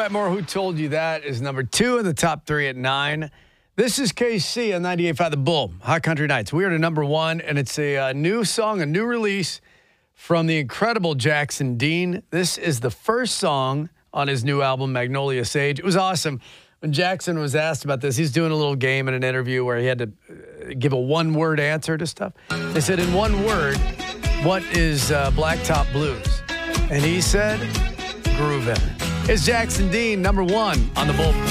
Wetmore, Who Told You That, is number 2 in the top 3 at 9. This is KC on 98.5 The Bull, Hot Country Nights. We are to number 1, and it's a new song, a new release from the incredible Jackson Dean. This is the first song on his new album, Magnolia Sage. It was awesome. When Jackson was asked about this, he's doing a little game in an interview where he had to give a one-word answer to stuff. They said, in one word, what is Blacktop Blues? And he said, groovin'. It's Jackson Dean, number 1 on The Bull.